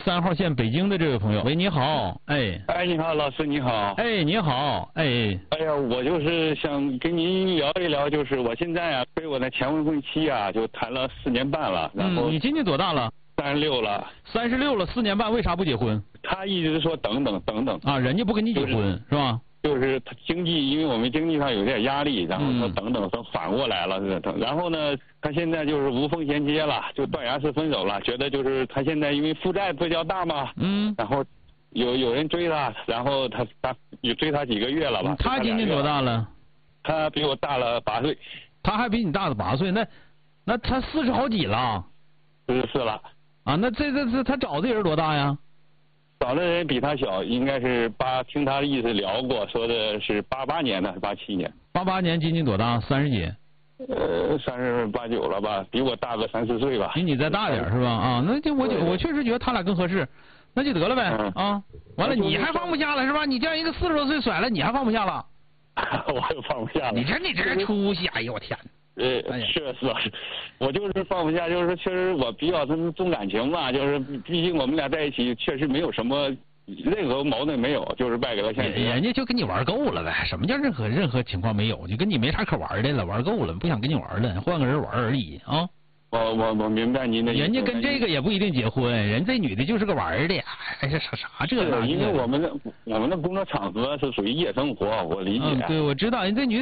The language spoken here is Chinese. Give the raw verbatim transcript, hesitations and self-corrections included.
三号线北京的这位朋友，喂，你好，哎， 哎，你好，老师你好， 哎，你好，哎， 哎呀，我就是想跟您聊一聊，就是我现在啊，被我的前未婚妻啊，就谈了四年半了，然后嗯，你今年多大了？ 三十六了， 三十六了，四年半，为啥不结婚？ 他一直说等等等等啊，人家不跟你结婚、就是、是吧？ 就是他经济，因为我们经济上有点压力，然后说等等，说反过来了，嗯、然后呢，他现在就是无缝衔接了，就断崖式分手了，觉得就是他现在因为负债比较大嘛，嗯，然后有有人追他，然后他他也追他几个月了吧？ 他今年多大了？ 他比我大了八岁， 他还比你大了八岁，那那他四十好几了， 四十四了啊？那这这这他找的人多大呀？ 找的人比他小，应该是八，听他的意思聊过，说的是八八年的，八七年。 八八年，今年多大？三十几？ 呃，三十八九了吧，比我大个三四岁吧。 比你再大点是吧？啊，那就我就我确实觉得他俩更合适，那就得了呗、嗯、啊！完了，你还放不下了是吧？你叫一个四十多岁甩了，你还放不下了？ 我又放不下了。 你这你这个出息，哎呦我天！ 呃，是是，我就是放不下，就是确实我比较重感情吧，就是毕竟我们俩在一起，确实没有什么任何矛盾没有，就是败给了现实。 人家就跟你玩够了呗，什么叫任何任何情况没有？就跟你没啥可玩的了，玩够了，不想跟你玩了，换个人玩而已啊。 我我我明白您的意思。 人家跟这个也不一定结婚，人这女的就是个玩的，哎呀啥啥这个。 因为我们的我们的工作场合是属于夜生活，我理解。 嗯，对，我知道人这女。